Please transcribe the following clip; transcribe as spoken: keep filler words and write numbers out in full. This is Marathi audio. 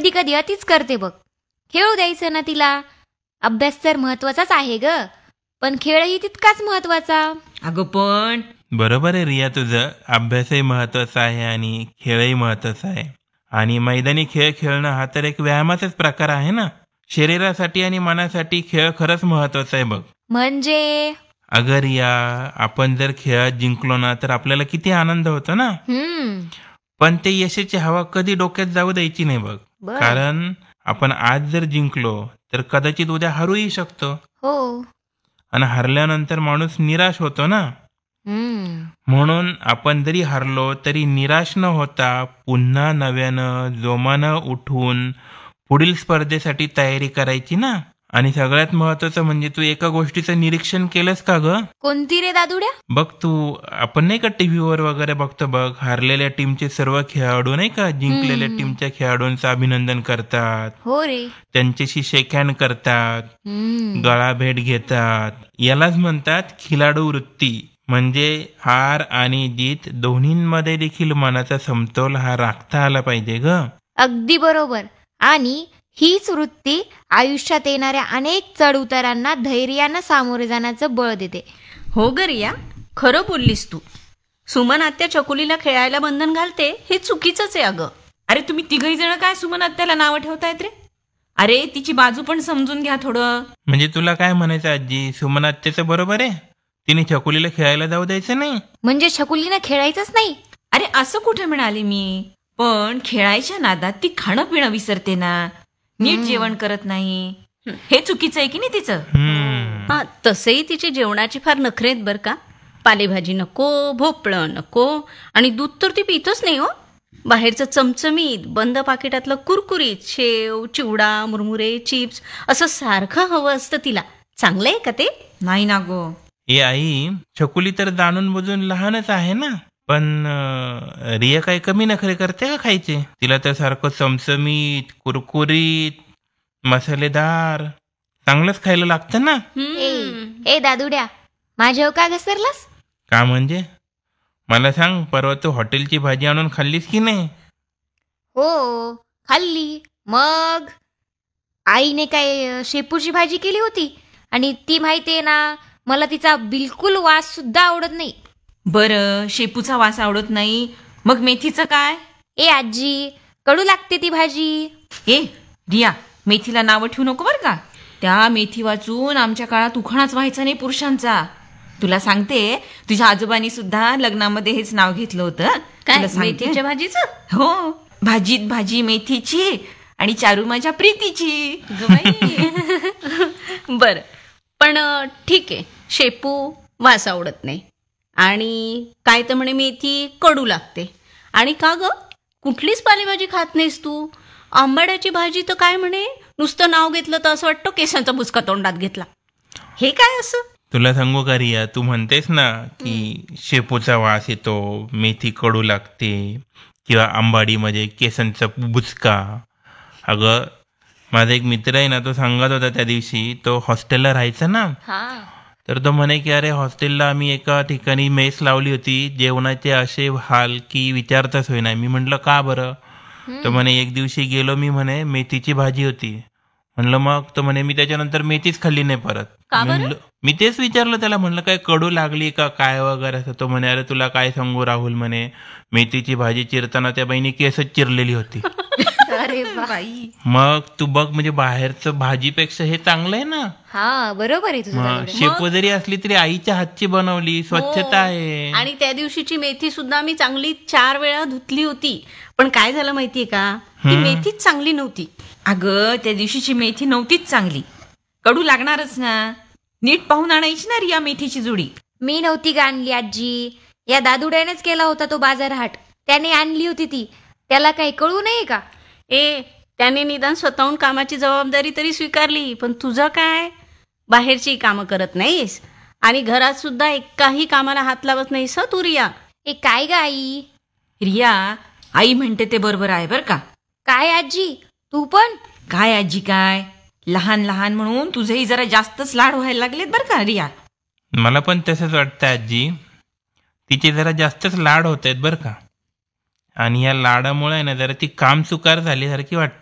कधी कधी अतिच करते बघ. खेळू द्यायचं ना तिला. अभ्यास तर महत्वाचाच आहे ग, पण खेळही तितकाच महत्वाचा. अगं पण बरोबर आहे रिया तुझं. अभ्यासही महत्वाचा आहे आणि खेळही महत्वाचा आहे. आणि मैदानी खेळ खेळणं हा तर एक व्यायामाचाच प्रकार आहे ना. शरीरासाठी आणि मनासाठी खेळ खरंच महत्वाचा आहे बघ. म्हणजे अगं रिया, आपण जर खेळात जिंकलो ना तर आपल्याला किती आनंद होतो ना. हम्म पण ते यशाची हवा कधी डोक्यात जाऊ द्यायची नाही बघ. बर. कारण आपण आज जर जिंकलो तर कदाचित उद्या हारूही शकतो. हो. आणि हरल्यानंतर माणूस निराश होतो ना. हम्म म्हणून आपण जरी हारलो तरी निराश न होता पुन्हा नव्यानं जोमानं उठून पुढील स्पर्धेसाठी तयारी करायची ना. आणि सगळ्यात महत्वाचं म्हणजे तू एका गोष्टीचं निरीक्षण केलंस का ग? कोणती रे दादुड्या? बघ तू, आपण नाही का टीव्हीवर वगैरे बघतो बघ, हारलेल्या टीमचे सर्व खेळाडू नाही का जिंकलेल्या टीमच्या खेळाडूंचं अभिनंदन करतात, हो रे. त्यांच्याशी शेक हँड करतात, हम्म गळा भेट घेतात. यालाच म्हणतात खिलाडू वृत्ती. म्हणजे हार आणि जीत दोन्हींमध्ये देखील मनाचा समतोल हा राखता आला पाहिजे ग. अगदी बरोबर. आणि हीच वृत्ती आयुष्यात येणाऱ्या अनेक चढ उतारांना धैर्यानं सामोरे जाण्याचं बळ देते. हो ग रिया, खरं बोललीस तू. सुमन आत्या चकुलीला खेळायला बंधन घालते हे चुकीचंच आहे अगं. अरे तुम्ही तिघही जण काय सुमन आत्याला नावं ठेवतायत रे? अरे तिची बाजू पण समजून घ्या थोडं. म्हणजे तुला काय म्हणायचं आजी, सुमन आत्याचं बरोबर आहे, तिने छकुलीला खेळायला जाऊ द्यायचं नाही? म्हणजे छकुलीनं खेळायचंच नाही? अरे असं कुठे म्हणाले मी, पण खेळायच्या नादात ती खाणं पिणं विसरते ना, नीट जेवण करत नाही. हे चुकीचं आहे की नाही तिचं? हम्म. हा, तसंही तिची जेवणाची फार नखरे आहेत बरं का. पालेभाजी नको, भोपळं नको, आणि दूध तर ती पितच नाही हो. बाहेरचं चमचमीत बंद पाकिटातलं कुरकुरीत शेव, चिवडा, मुरमुरे, चिप्स असं सारखं हवं असतं तिला. चांगलं आहे का ते? नाही ना गो. ए आई, छकुली तर जाणून बुजून लहानच आहे ना. पण अं, रिया काही कमी नखरे करते का खायचे? तिला तर सारखं चमचमीत, कुरकुरीत, मसालेदार चांगलंच खायला लागतं ना. ए ए दादुड्या, माझ्यावर का घसरलास? का म्हणजे? मला सांग, परवा तू हॉटेलची भाजी आणून खाल्लीस की नाही? हो खाल्ली. मग आईने काय अ, शेपूची भाजी केली होती, आणि ती माहितीये ना, मला तिचा बिलकुल वास सुद्धा आवडत नाही. बरं, शेपूचा वास आवडत नाही, मग मेथीचं काय? ए आजी, कडू लागते ती भाजी. ए रिया, मेथीला नावं ठेवू नको बरं का. त्या मेथी वाचून आमच्या काळात उखाणाच व्हायचा नाही पुरुषांचा. तुला सांगते, तुझ्या आजोबांनी सुद्धा लग्नामध्ये हेच नाव घेतलं होतं. काय तुला सांगते. मेथीच्या भाजीचं? हो, भाजीत भाजी मेथीची आणि चारू माझ्या प्रीतीची. बर, पण अं, ठीक आहे, शेपू वास आवडत नाही, आणि काय तर म्हणे मेथी कडू लागते. आणि का ग, कुठलीच पालेभाजी खात नाहीस तू? आंबाड्याची भाजी तर काय म्हणे, नुसतं नाव घेतलं तर असं वाटतं केसांचा बुचका तोंडात घेतला. हे काय असं? तुला सांगू का रिया, तू म्हणतेस ना की शेपूचा वास येतो, मेथी कडू लागते, किंवा आंबाडीमध्ये केसांचा बुचका. अगं, माझा एक मित्र आहे ना, तो सांगत होता त्या दिवशी, तो हॉस्टेलला राहायचा ना. हा. तर तो म्हणे की अरे, हॉस्टेलला आम्ही एका ठिकाणी मेस लावली होती, जेवणाचे असे हाल की विचारताच होईना. मी म्हटलं का बरं? तर म्हणे एक दिवशी गेलो मी, म्हणे मेथीची भाजी होती. म्हणलं मग? तर म्हणे मी त्याच्यानंतर मेथीच खाल्ली नाही परत. म्हणलं, मी तेच विचारलं त्याला, म्हणलं काय कडू लागली का काय वगैरे असं. तो म्हणे अरे तुला काय सांगू राहुल, म्हणे मेथीची भाजी चिरताना त्या बाईने केसच चिरलेली होती. अरे वा. बाई, मग तू बघ, म्हणजे बाहेरचं भाजीपेक्षा हे चांगलं आहे ना. हा बरोबर आहे तुझं मग दादुड्या. शेपू जरी असली तरी आईच्या हातची बनवली, स्वच्छता आहे. हो. आणि त्या दिवशीची मेथी सुद्धा मी चांगली चार वेळा धुतली होती, पण काय झालं माहितीये का, ती मेथीच चांगली नव्हती. अगं त्या दिवशीची मेथी नव्हतीच चांगली, कडू लागणारच ना. नीट पाहून आणायची ना रिया मेथीची जोडी. मी नव्हती का आणली आजी, या दादुड्यानेच केला होता तो बाजारहाट. त्याने आणली होती ती. त्याला काही कळू नये का? ए, त्याने निदान स्वतःहून कामाची जबाबदारी तरी स्वीकारली, पण तुझं काय, बाहेरची कामं करत नाहीस आणि घरात सुद्धा एकाही कामाला हात लावत नाहीस तू रिया. ए काय ग आई? रिया, आई म्हणते ते बरोबर आहे बरं का. काय आजी, तू पण? काय आजी काय, लहान लहान म्हणून तुझेही जरा जास्तच लाड व्हायला लागलेत बरं का रिया. मला पण तसंच वाटतं आजी, तिचे जरा जास्तच लाड होत आहेत बरं का. आणि या लाडामुळे ना जरा ती काम चुकार झाल्यासारखी वाटते.